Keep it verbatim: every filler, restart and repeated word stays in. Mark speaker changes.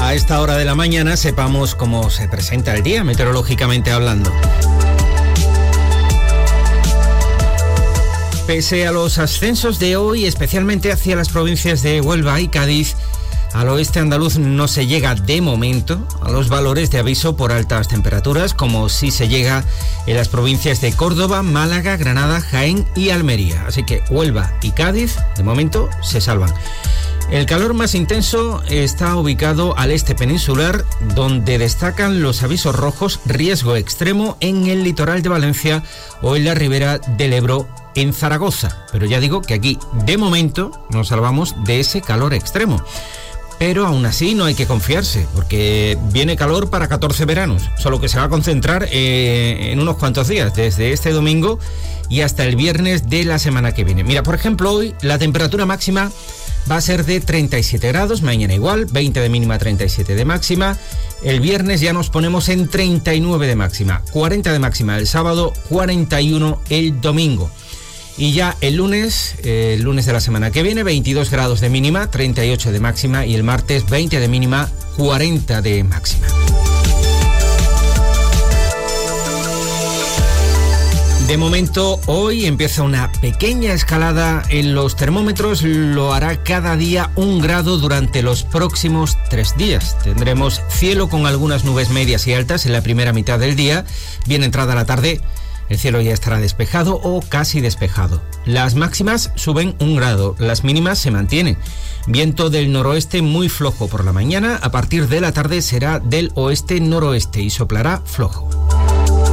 Speaker 1: a esta hora de la mañana sepamos cómo se presenta el día meteorológicamente hablando. Pese a los ascensos de hoy, especialmente hacia las provincias de Huelva y Cádiz, al oeste andaluz no se llega de momento a los valores de aviso por altas temperaturas, como sí se llega en las provincias de Córdoba, Málaga, Granada, Jaén y Almería. Así que Huelva y Cádiz, de momento, se salvan. El calor más intenso está ubicado al este peninsular, donde destacan los avisos rojos riesgo extremo en el litoral de Valencia o en la ribera del Ebro en Zaragoza. Pero ya digo que aquí, de momento, nos salvamos de ese calor extremo. Pero aún así no hay que confiarse, porque viene calor para catorce veranos, solo que se va a concentrar eh, en unos cuantos días, desde este domingo y hasta el viernes de la semana que viene. Mira, por ejemplo, hoy la temperatura máxima va a ser de treinta y siete grados, mañana igual, veinte de mínima, treinta y siete de máxima. El viernes ya nos ponemos en treinta y nueve de máxima, cuarenta de máxima el sábado, cuarenta y uno el domingo. Y ya el lunes, eh, el lunes de la semana que viene, veintidós grados de mínima, treinta y ocho de máxima, y el martes veinte de mínima, cuarenta de máxima. De momento, hoy empieza una pequeña escalada en los termómetros, lo hará cada día un grado durante los próximos tres días. Tendremos cielo con algunas nubes medias y altas en la primera mitad del día, bien entrada la tarde. El cielo ya estará despejado o casi despejado. Las máximas suben un grado, las mínimas se mantienen. Viento del noroeste muy flojo por la mañana, a partir de la tarde será del oeste-noroeste y soplará flojo.